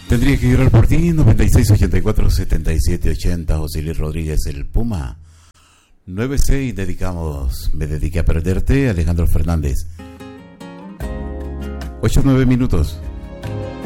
Tendría que llorar por ti, 96 84 77 80, José Luis Rodríguez, el Puma. 96 dedicamos, me dediqué a perderte, Alejandro Fernández. 8-9 minutos.